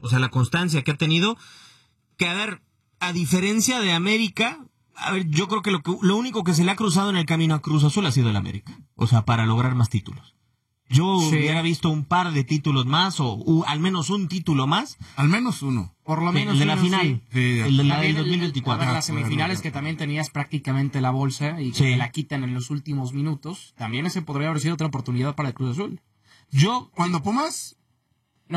O sea, la constancia que ha tenido, que a ver, a diferencia de América, a ver, yo creo que lo único que se le ha cruzado en el camino a Cruz Azul ha sido el América. O sea, para lograr más títulos. Yo hubiera visto un par de títulos más, o al menos un título más. Al menos uno. Por lo menos el de la uno, final. Sí. El de la del 2024. A ver, las semifinales que también tenías prácticamente la bolsa y que te la quitan en los últimos minutos. También ese podría haber sido otra oportunidad para el Cruz Azul. Cuando Pumas... No,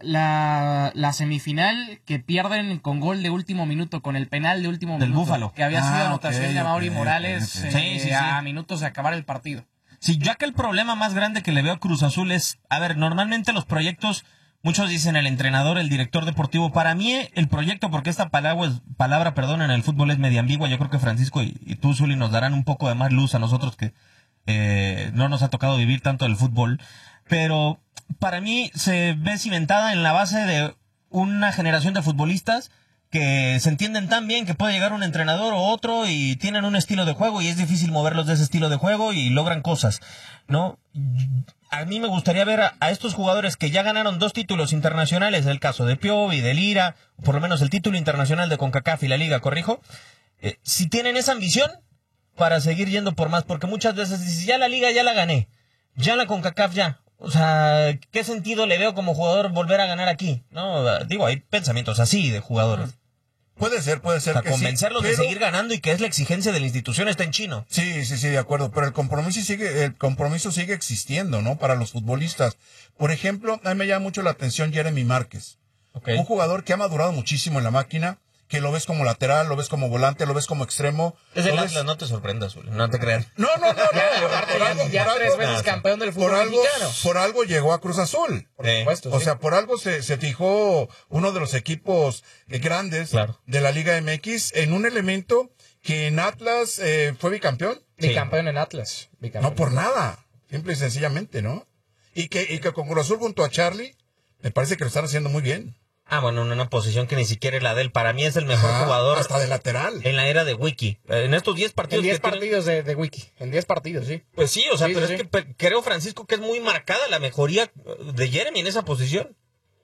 la semifinal que pierden con gol de último minuto, con el penal de último del minuto. Búfalo. Que había sido anotación de Mauri Morales Okay. a minutos de acabar el partido. Sí, ya que el problema más grande que le veo a Cruz Azul es, a ver, normalmente los proyectos, muchos dicen el entrenador, el director deportivo. Para mí el proyecto, porque esta palabra, perdón, en el fútbol es media ambigua. Yo creo que Francisco y tú, Zuli, nos darán un poco de más luz a nosotros que no nos ha tocado vivir tanto el fútbol. Pero para mí se ve cimentada en la base de una generación de futbolistas que se entienden tan bien que puede llegar un entrenador o otro y tienen un estilo de juego y es difícil moverlos de ese estilo de juego y logran cosas, ¿no? A mí me gustaría ver a estos jugadores que ya ganaron 2 títulos internacionales, el caso de Piovi, de Lira, por lo menos el título internacional de CONCACAF y la Liga, corrijo, si tienen esa ambición para seguir yendo por más, porque muchas veces dices, ya la Liga ya la gané, ya la CONCACAF ya. O sea, ¿qué sentido le veo como jugador volver a ganar aquí? No, digo, hay pensamientos así de jugadores. Puede ser O sea, que convencerlos sí, de seguir ganando y que es la exigencia de la institución está en chino. Sí, de acuerdo, pero el compromiso sigue existiendo, ¿no? Para los futbolistas. Por ejemplo, a mí me llama mucho la atención Jeremy Márquez. Okay. Un jugador que ha madurado muchísimo en la máquina, que lo ves como lateral, lo ves como volante, lo ves como extremo. Es el Atlas, no te sorprendas, Zuli, no te creas. No. Ya 3 veces campeón del fútbol mexicano. Por algo llegó a Cruz Azul. Por supuesto, O sea, por algo se fijó uno de los equipos grandes de la Liga MX en un elemento que en Atlas fue bicampeón. Bicampeón en Atlas. No por nada, simple y sencillamente, ¿no? Y que con Cruz Azul junto a Charlie, me parece que lo están haciendo muy bien. Bueno, en una posición que ni siquiera es la de él. Para mí es el mejor jugador. Hasta de lateral. En la era de Wiki. En estos 10 partidos. En 10 partidos de Wiki. En 10 partidos, sí. Pues sí, o sea, pero es que creo, Francisco, que es muy marcada la mejoría de Jeremy en esa posición.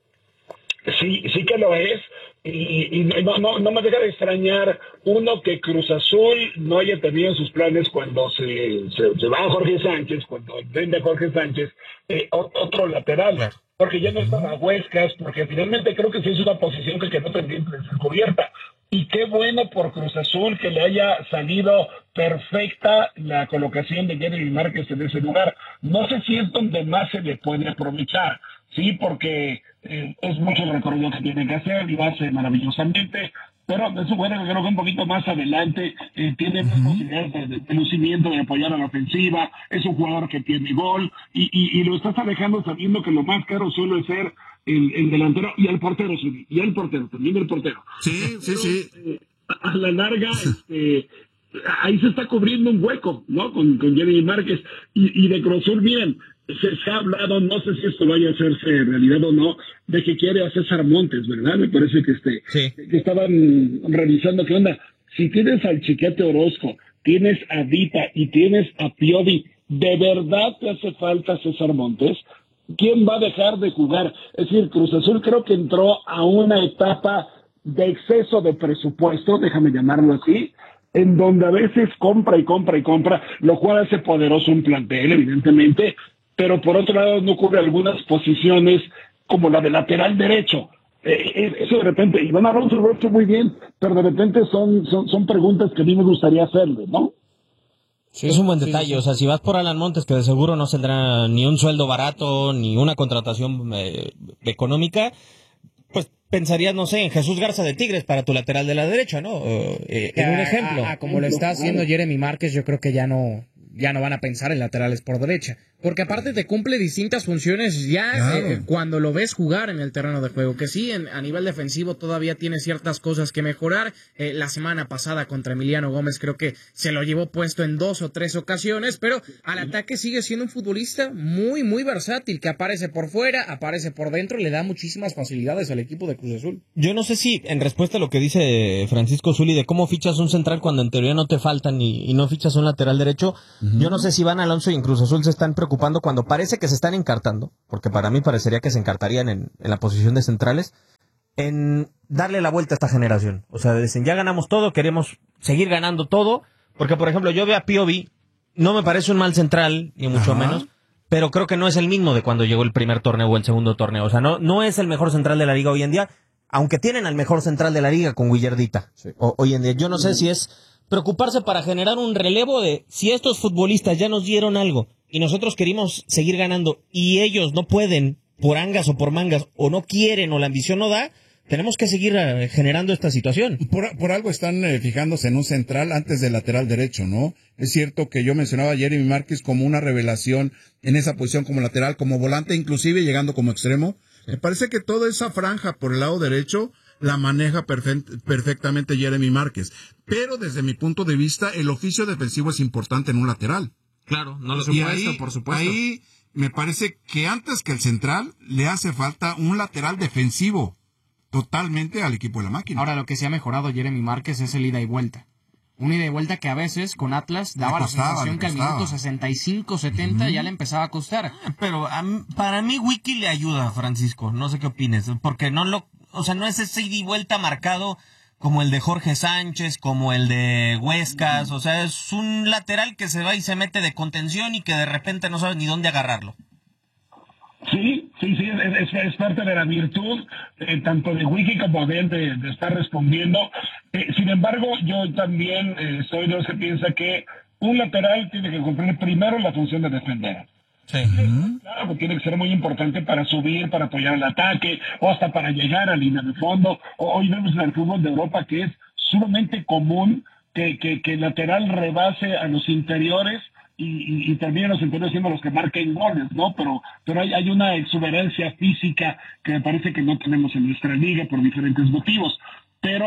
Sí que lo es. Y no me deja de extrañar, uno, que Cruz Azul no haya tenido sus planes cuando se va a Jorge Sánchez, cuando vende a Jorge Sánchez, otro lateral. Claro. Porque ya no estaba Huescas, porque finalmente creo que sí es una posición que quedó pendiente de ser cubierta. Y qué bueno por Cruz Azul que le haya salido perfecta la colocación de Jeremy Márquez en ese lugar. No sé si es donde más se le puede aprovechar, sí, porque es mucho el recorrido que tiene que hacer y lo hace maravillosamente, pero eso bueno, creo que un poquito más adelante tiene más posibilidades de lucimiento, de apoyar a la ofensiva, es un jugador que tiene gol y lo estás alejando sabiendo que lo más caro suele ser el delantero y el portero, también el portero. Sí. A la larga, ahí se está cubriendo un hueco, ¿no? Con Jeremy Márquez y de Cruz Azul, miren, se ha hablado, no sé si esto vaya a hacerse realidad o no, de que quiere a César Montes, ¿verdad? Me parece que estaban revisando qué onda. Si tienes al Chiquete Orozco, tienes a Dita y tienes a Piovi, ¿de verdad te hace falta César Montes? ¿Quién va a dejar de jugar? Es decir, Cruz Azul creo que entró a una etapa de exceso de presupuesto, déjame llamarlo así, en donde a veces compra, lo cual hace poderoso un plantel, evidentemente, pero por otro lado no cubre algunas posiciones como la de lateral derecho. Eso de repente, Iván Alonso lo ha hecho muy bien, pero de repente son preguntas que a mí me gustaría hacerle, ¿no? Sí, es un buen detalle, o sea, si vas por Alan Montes, que de seguro no tendrá ni un sueldo barato, ni una contratación económica, pues pensarías, no sé, en Jesús Garza de Tigres para tu lateral de la derecha, ¿no? En un ejemplo. Como lo está haciendo Jeremy Márquez, yo creo que ya no van a pensar en laterales por derecha. Porque aparte te cumple distintas funciones cuando lo ves jugar en el terreno de juego. Que sí, a nivel defensivo todavía tiene ciertas cosas que mejorar. La semana pasada contra Emiliano Gómez creo que se lo llevó puesto en 2 o 3 ocasiones. Pero al ataque sigue siendo un futbolista muy, muy versátil. Que aparece por fuera, aparece por dentro. Le da muchísimas facilidades al equipo de Cruz Azul. Yo no sé si, en respuesta a lo que dice Francisco Zuli, de cómo fichas un central cuando en teoría no te faltan y no fichas un lateral derecho, yo no sé si Iván Alonso y en Cruz Azul se están preocupando cuando parece que se están encartando, porque para mí parecería que se encartarían en la posición de centrales, en darle la vuelta a esta generación. O sea, dicen, ya ganamos todo, queremos seguir ganando todo, porque por ejemplo yo veo a Piovi, no me parece un mal central, ni mucho menos, pero creo que no es el mismo de cuando llegó el primer torneo o el segundo torneo. O sea, no es el mejor central de la liga hoy en día, aunque tienen al mejor central de la liga con Willardita. Sí. Hoy en día, yo no sé si es preocuparse para generar un relevo de si estos futbolistas ya nos dieron algo y nosotros queremos seguir ganando y ellos no pueden por angas o por mangas o no quieren o la ambición no da, tenemos que seguir generando esta situación. Por algo están fijándose en un central antes del lateral derecho, ¿no? Es cierto que yo mencionaba a Jeremy Márquez como una revelación en esa posición como lateral, como volante, inclusive llegando como extremo. Sí. Me parece que toda esa franja por el lado derecho la maneja perfectamente Jeremy Márquez. Pero desde mi punto de vista, el oficio defensivo es importante en un lateral. Claro, no lo por supuesto. Ahí me parece que antes que el central le hace falta un lateral defensivo totalmente al equipo de la máquina. Ahora, lo que se ha mejorado Jeremy Márquez es el ida y vuelta. Un ida y vuelta que a veces con Atlas daba la sensación que al minuto 65-70 ya le empezaba a costar. Pero para mí Wiki le ayuda, Francisco. No sé qué opines, porque no es ese ida y vuelta marcado como el de Jorge Sánchez, como el de Huescas. O sea, es un lateral que se va y se mete de contención y que de repente no sabes ni dónde agarrarlo. Sí, es parte de la virtud, tanto de Wiki como de él, de estar respondiendo. Sin embargo, yo también soy de los que piensa que un lateral tiene que cumplir primero la función de defender. Sí. Claro, que tiene que ser muy importante para subir, para apoyar el ataque, o hasta para llegar a línea de fondo. Hoy vemos en el fútbol de Europa que es sumamente común que el lateral rebase a los interiores y terminan los interiores siendo los que marquen goles, ¿no? Pero hay una exuberancia física que me parece que no tenemos en nuestra liga por diferentes motivos. Pero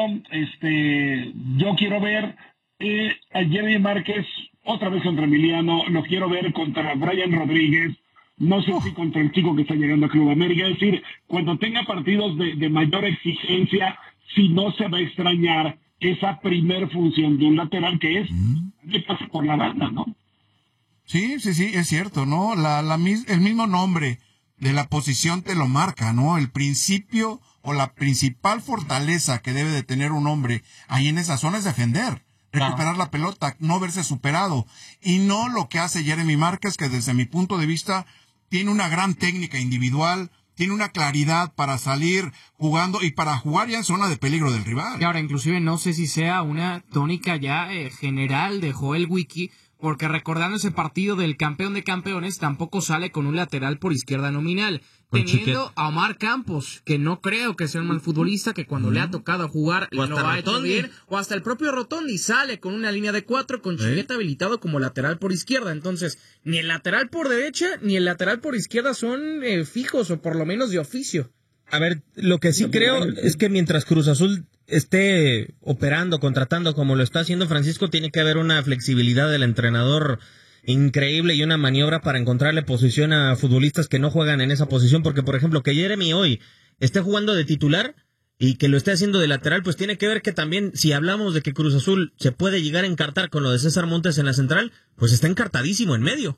yo quiero ver a Jeremy Márquez otra vez contra Emiliano, lo quiero ver contra Brian Rodríguez, no sé si contra el chico que está llegando a Club América, es decir, cuando tenga partidos de mayor exigencia, si no se va a extrañar esa primer función de un lateral que es que pasa por la banda, ¿no? Sí, es cierto, ¿no? El mismo nombre de la posición te lo marca, ¿no? El principio o la principal fortaleza que debe de tener un hombre ahí en esa zona es defender, recuperar la pelota, no verse superado. Y no lo que hace Jeremy Márquez, que desde mi punto de vista tiene una gran técnica individual, tiene una claridad para salir jugando y para jugar ya en zona de peligro del rival. Y ahora, inclusive, no sé si sea una tónica ya general de Joel Wiki, porque recordando ese partido del campeón de campeones, tampoco sale con un lateral por izquierda nominal, teniendo a Omar Campos, que no creo que sea un mal futbolista, que cuando le ha tocado jugar lo ha hecho bien, o hasta el propio Rotondi sale con una línea de 4 con Chiquete habilitado como lateral por izquierda. Entonces, ni el lateral por derecha ni el lateral por izquierda son fijos, o por lo menos de oficio. A ver, lo que sí creo es que mientras Cruz Azul esté operando, contratando como lo está haciendo Francisco, tiene que haber una flexibilidad del entrenador increíble y una maniobra para encontrarle posición a futbolistas que no juegan en esa posición, porque por ejemplo que Jeremy hoy esté jugando de titular y que lo esté haciendo de lateral, pues tiene que ver que también, si hablamos de que Cruz Azul se puede llegar a encartar con lo de César Montes en la central, pues está encartadísimo en medio.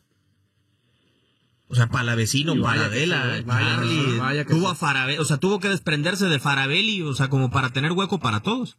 O sea, Palavecino, Paladela, Charlie, tuvo a Farabelli, o sea, tuvo que desprenderse de Farabelli, o sea, como para tener hueco para todos.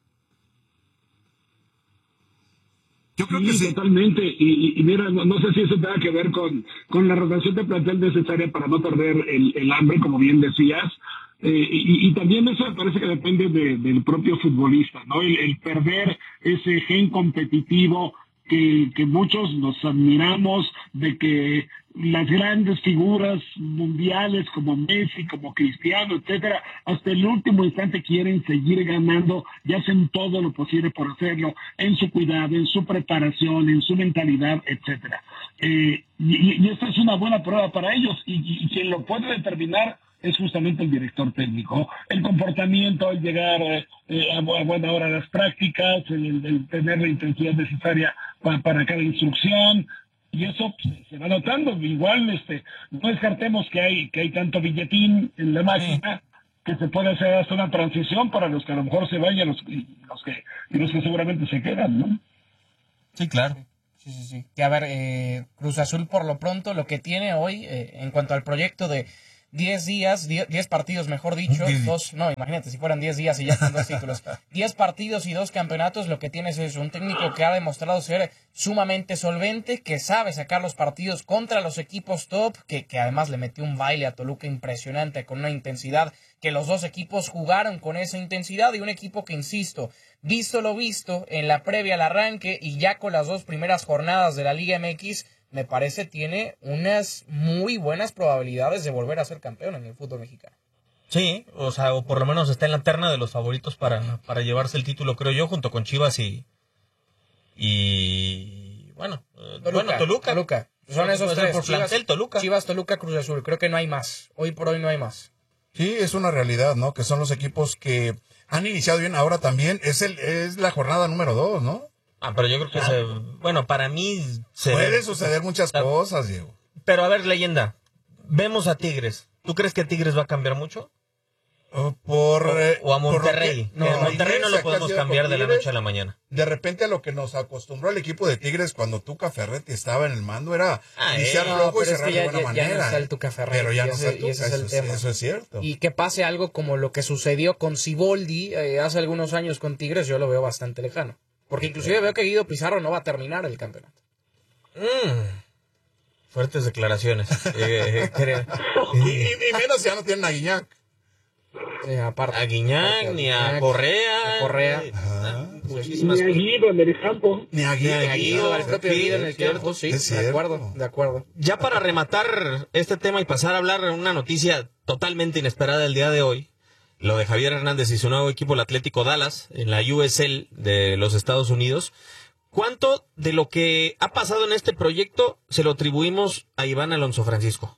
Yo creo que sí, totalmente. Y mira, no sé si eso tenga que ver con la rotación de plantel necesaria para no perder el hambre, como bien decías. Y también eso me parece que depende del propio futbolista, ¿no? El perder ese gen competitivo que muchos nos admiramos, de que las grandes figuras mundiales como Messi, como Cristiano, etcétera, hasta el último instante quieren seguir ganando y hacen todo lo posible por hacerlo, en su cuidado, en su preparación, en su mentalidad, etcétera. Y esta es una buena prueba para ellos, y quien lo puede determinar es justamente el director técnico. El comportamiento, el llegar a buena hora a las prácticas, el tener la intensidad necesaria para cada instrucción, y eso se va notando. Igual no descartemos que hay tanto billetín en la máquina que se puede hacer hasta una transición para los que a lo mejor se vayan y los que seguramente se quedan, ¿no? Sí, claro. Sí. Que a ver, Cruz Azul por lo pronto lo que tiene hoy en cuanto al proyecto de 10 días, 10 partidos, mejor dicho, imagínate, si fueran 10 días y ya con 2 títulos. 10 partidos y 2 campeonatos, lo que tienes es un técnico que ha demostrado ser sumamente solvente, que sabe sacar los partidos contra los equipos top, que además le metió un baile a Toluca impresionante, con una intensidad que los dos equipos jugaron con esa intensidad, y un equipo que, insisto, visto lo visto en la previa al arranque y ya con las 2 primeras jornadas de la Liga MX, me parece tiene unas muy buenas probabilidades de volver a ser campeón en el fútbol mexicano. Sí, o por lo menos está en la terna de los favoritos para llevarse el título, creo yo, junto con Chivas y Toluca. Son esos tres, por plantel, Toluca. Chivas, Toluca, Cruz Azul. Creo que no hay más. Hoy por hoy no hay más. Sí, es una realidad, ¿no? Que son los equipos que han iniciado bien. Ahora también es la jornada número 2, ¿no? Pero yo creo que para mí puede suceder muchas cosas, Diego. Pero a ver, leyenda, vemos a Tigres. ¿Tú crees que Tigres va a cambiar mucho? O a Monterrey. Monterrey no lo podemos cambiar de la noche a la mañana. De repente a lo que nos acostumbró el equipo de Tigres cuando Tuca Ferretti estaba en el mando era iniciar flojo y cerrar de buena manera. Ya no está el Tuca Ferretti. Pero ya no está el Tuca, ese es el tema. Eso es cierto. Y que pase algo como lo que sucedió con Siboldi hace algunos años con Tigres, yo lo veo bastante lejano. Porque inclusive veo que Guido Pizarro no va a terminar el campeonato. Fuertes declaraciones. Y menos ya no tienen a Guiñac. Aparte. A Guiñac, ni a Correa. Ni a Guido en el campo. Ni a Guido, al propio Guido en el campo, sí. De acuerdo. Ya para rematar este tema y pasar a hablar de una noticia totalmente inesperada el día de hoy. Lo de Javier Hernández y su nuevo equipo, el Atlético Dallas, en la USL de los Estados Unidos. ¿Cuánto de lo que ha pasado en este proyecto se lo atribuimos a Iván Alonso, Francisco?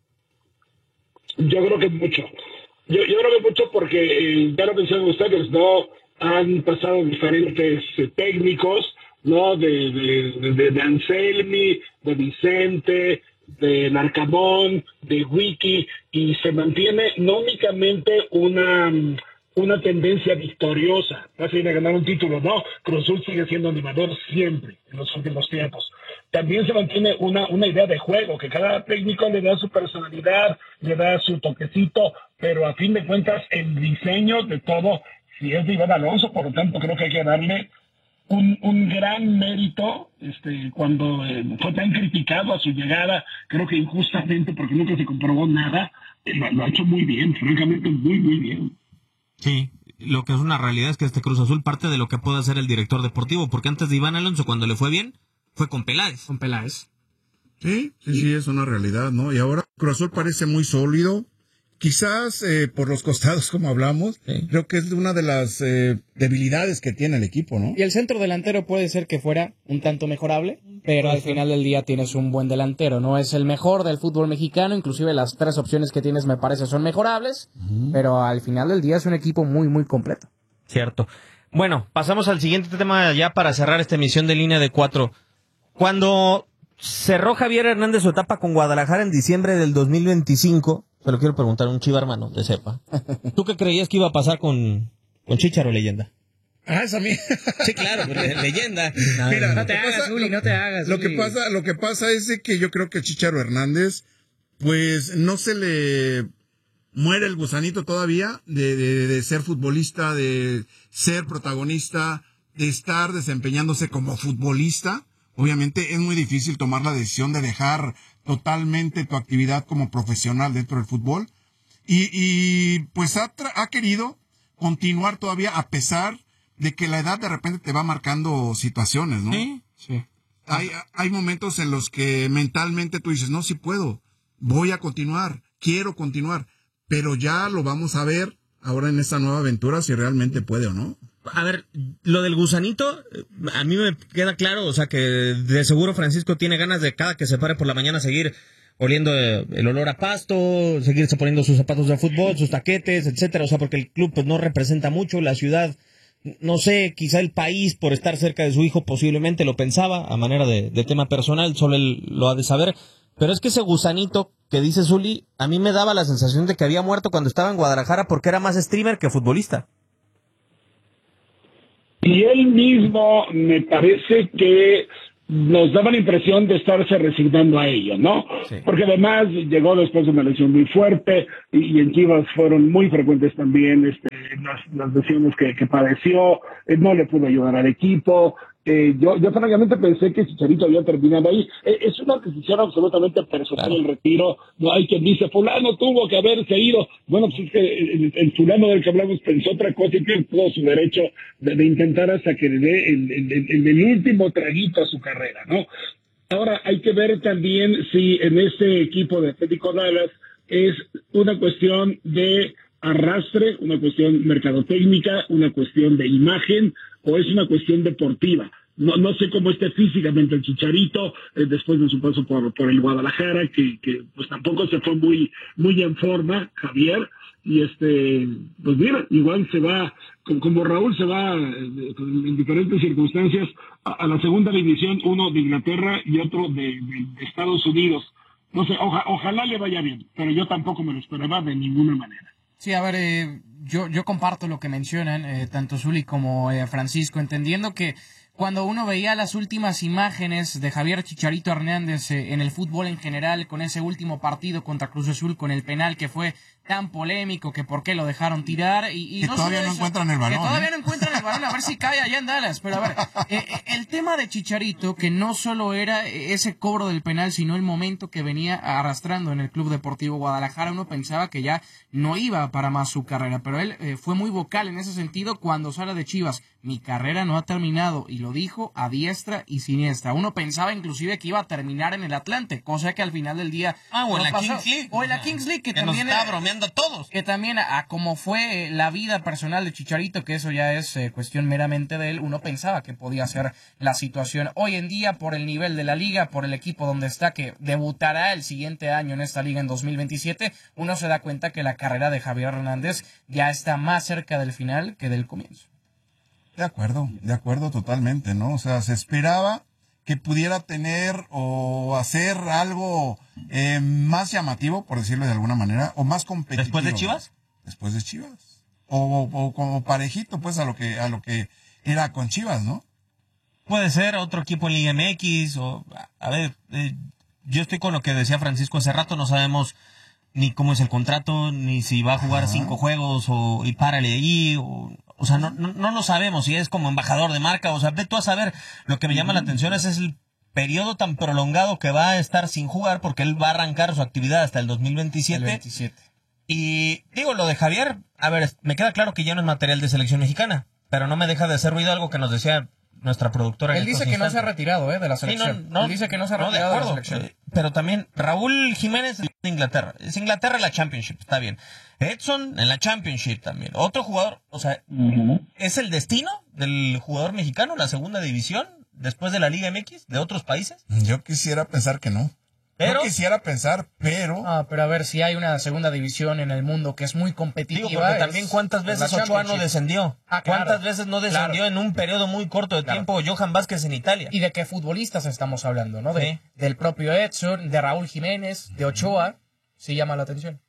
Yo creo que mucho. Yo creo que mucho porque, ya lo mencionan ustedes, ¿no? Han pasado diferentes técnicos, ¿no? De Anselmi, de Vicente, de Narcamón, de Wiki, y se mantiene no únicamente una tendencia victoriosa, va a seguir a ganar un título, no, Cruz Azul sigue siendo animador siempre, en los últimos tiempos. También se mantiene una idea de juego, que cada técnico le da su personalidad, le da su toquecito, pero a fin de cuentas el diseño de todo, si es de Iván Alonso, por lo tanto creo que hay que darle un gran mérito cuando fue tan criticado a su llegada, creo que injustamente porque nunca se comprobó nada, lo ha hecho muy bien, francamente muy, muy bien. Sí, lo que es una realidad es que este Cruz Azul parte de lo que puede hacer el director deportivo, porque antes de Iván Alonso, cuando le fue bien, fue con Peláez. Sí, es una realidad, ¿no? Y ahora Cruz Azul parece muy sólido. Quizás por los costados, como hablamos, creo que es una de las debilidades que tiene el equipo, ¿no? Y el centro delantero puede ser que fuera un tanto mejorable, pero al final del día tienes un buen delantero. No es el mejor del fútbol mexicano, inclusive las 3 opciones que tienes me parece son mejorables, pero al final del día es un equipo muy, muy completo. Cierto. Bueno, pasamos al siguiente tema ya para cerrar esta emisión de Línea de 4. Cuando cerró Javier Hernández su etapa con Guadalajara en diciembre del 2025... Se lo quiero preguntar a un chiva hermano de cepa. ¿Tú qué creías que iba a pasar con Chícharo, leyenda? Esa mía. Sí, claro, leyenda. Mira, no te hagas, Uli, no te hagas. Lo que pasa es de que yo creo que Chícharo Hernández, pues no se le muere el gusanito todavía de ser futbolista, de ser protagonista, de estar desempeñándose como futbolista. Obviamente es muy difícil tomar la decisión de dejar totalmente tu actividad como profesional dentro del fútbol. Y pues ha querido continuar todavía a pesar de que la edad de repente te va marcando situaciones, ¿no? Sí. Hay momentos en los que mentalmente tú dices, no, sí puedo, voy a continuar, quiero continuar, pero ya lo vamos a ver ahora en esta nueva aventura si realmente puede o no. A ver, lo del gusanito, a mí me queda claro, o sea que de seguro Francisco tiene ganas de cada que se pare por la mañana seguir oliendo el olor a pasto, seguirse poniendo sus zapatos de fútbol, sus taquetes, etcétera, o sea, porque el club pues no representa mucho, la ciudad, no sé, quizá el país por estar cerca de su hijo posiblemente lo pensaba a manera de tema personal, solo él lo ha de saber, pero es que ese gusanito que dice Zuli, a mí me daba la sensación de que había muerto cuando estaba en Guadalajara porque era más streamer que futbolista. Y él mismo me parece que nos daba la impresión de estarse resignando a ello, ¿no? Sí. Porque además llegó después de una lesión muy fuerte y en Chivas fueron muy frecuentes también las lesiones que padeció, no le pudo ayudar al equipo. Yo francamente pensé que Chicharito había terminado ahí. Es una decisión absolutamente personal el retiro. No hay quien dice, fulano tuvo que haberse ido. Bueno, pues es que el fulano del que hablamos pensó otra cosa y tiene todo su derecho de intentar hasta que le dé el último traguito a su carrera, ¿no? Ahora hay que ver también si en ese equipo de Atlético Dallas es una cuestión de arrastre, una cuestión mercadotécnica, una cuestión de imagen o es una cuestión deportiva. No sé cómo esté físicamente el Chicharito después de su paso por el Guadalajara, que pues tampoco se fue muy en forma, Javier, y pues mira, igual se va, como Raúl se va en diferentes circunstancias a la segunda división, uno de Inglaterra y otro de Estados Unidos. No sé, ojalá le vaya bien, pero yo tampoco me lo esperaba de ninguna manera. Sí, a ver, yo comparto lo que mencionan, tanto Zuli como Francisco, entendiendo que cuando uno veía las últimas imágenes de Javier Chicharito Hernández en el fútbol en general, con ese último partido contra Cruz Azul, con el penal que fue tan polémico, que por qué lo dejaron tirar, y que no todavía no encuentran el balón. Que todavía no encuentran el balón, a ver si cae allá en Dallas. Pero a ver, el tema de Chicharito, que no solo era ese cobro del penal, sino el momento que venía arrastrando en el Club Deportivo Guadalajara, uno pensaba que ya no iba para más su carrera, pero él fue muy vocal en ese sentido cuando sale de Chivas. Mi carrera no ha terminado, y lo dijo a diestra y siniestra. Uno pensaba inclusive que iba a terminar en el Atlante, cosa que al final del día o en la pasó. Kings League. O en la Kings League, que también nos está bromeando a todos. Que también a como fue la vida personal de Chicharito, que eso ya es cuestión meramente de él, uno pensaba que podía ser la situación. Hoy en día, por el nivel de la liga, por el equipo donde está, que debutará el siguiente año en esta liga en 2027, uno se da cuenta que la carrera de Javier Hernández ya está más cerca del final que del comienzo. De acuerdo totalmente, ¿no? O sea, se esperaba que pudiera tener o hacer algo más llamativo, por decirlo de alguna manera, o más competitivo. ¿Después de Chivas? Después de Chivas. O como parejito, pues, a lo que era con Chivas, ¿no? Puede ser otro equipo en Liga MX, o, a ver, yo estoy con lo que decía Francisco hace rato, no sabemos ni cómo es el contrato, ni si va a jugar 5 juegos, y párale ahí, o sea, no lo sabemos, si es como embajador de marca, o sea, ve tú a saber. Lo que me llama la atención es el periodo tan prolongado que va a estar sin jugar, porque él va a arrancar su actividad hasta el 2027. Y digo, lo de Javier, a ver, me queda claro que ya no es material de selección mexicana, pero no me deja de hacer ruido algo que nos decía nuestra productora. Él dice que no se ha retirado de la selección. Sí, él dice que no se ha retirado de la selección. Pero también Raúl Jiménez es de Inglaterra. Es Inglaterra en la Championship, está bien. Edson en la Championship también. Otro jugador, o sea, ¿es el destino del jugador mexicano la segunda división después de la Liga MX de otros países? Yo quisiera pensar que no. Pero pero a ver, si hay una segunda división en el mundo que es muy competitiva. Digo, porque también cuántas veces Ochoa no descendió. ¿Cuántas veces no descendió en un periodo muy corto de tiempo Johan Vázquez en Italia? ¿Y de qué futbolistas estamos hablando, no? Del propio Edson, de Raúl Jiménez, de Ochoa, sí llama la atención.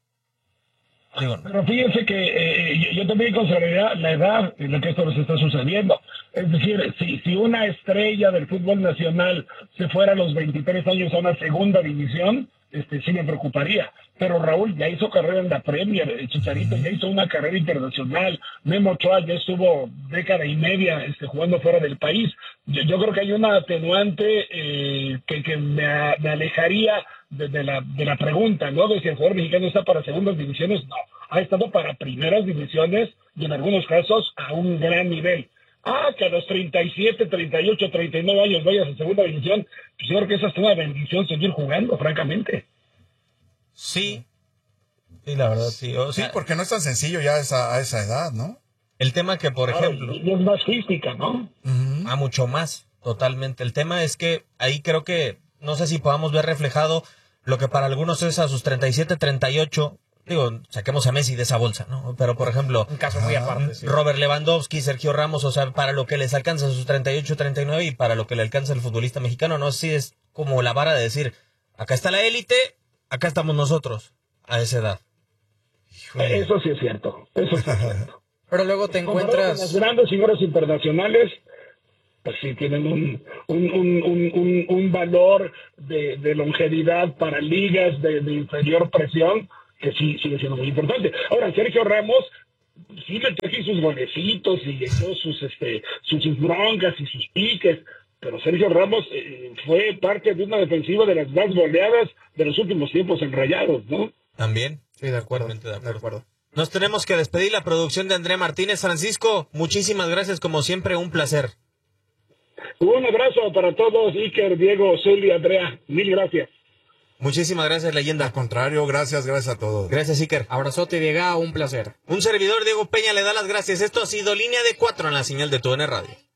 Pero fíjense que yo también consideraría la edad en la que esto nos está sucediendo. Es decir, si una estrella del fútbol nacional se fuera a los 23 años a una segunda división, sí me preocuparía. Pero Raúl ya hizo carrera en la Premier, Chicharito ya hizo una carrera internacional, Memo Ochoa ya estuvo década y media jugando fuera del país. Yo creo que hay una atenuante que me alejaría de la pregunta, ¿no? De si el jugador mexicano está para segundas divisiones. No, ha estado para primeras divisiones y en algunos casos a un gran nivel. Que a los 37, 38, 39 años vayas a segunda división, pues yo creo que esa es una bendición seguir jugando, francamente. Sí, la verdad, sí. O sea, sí, porque no es tan sencillo ya a esa edad, ¿no? El tema que, por ejemplo... Y es más física, ¿no? Mucho más, totalmente. El tema es que ahí creo que, no sé si podamos ver reflejado lo que para algunos es a sus 37, 38... Digo, saquemos a Messi de esa bolsa, ¿no? Pero, por ejemplo, un caso muy aparte, sí. Robert Lewandowski, Sergio Ramos, o sea, para lo que les alcanza sus 38, 39 y para lo que le alcanza el futbolista mexicano, no sé si es como la vara de decir, acá está la élite, acá estamos nosotros, a esa edad. Eso sí es cierto, Pero luego te encuentras... Las grandes figuras internacionales pues sí tienen un valor de longevidad para ligas de inferior presión, que sí sigue siendo muy importante. Ahora, Sergio Ramos sí metió aquí sus golecitos y echó sus broncas y sus piques, pero Sergio Ramos fue parte de una defensiva de las más goleadas de los últimos tiempos en Rayados, ¿no? También. Sí, de acuerdo. De acuerdo. Nos tenemos que despedir. La producción de Andrea Martínez. Francisco, muchísimas gracias, como siempre, un placer. Un abrazo para todos, Iker, Diego, Zuli, Andrea. Mil gracias. Muchísimas gracias, leyenda. Al contrario, gracias a todos. Gracias, Iker. Abrazote, Diego, un placer. Un servidor, Diego Peña, le da las gracias. Esto ha sido Línea de 4 en la señal de TUDN Radio.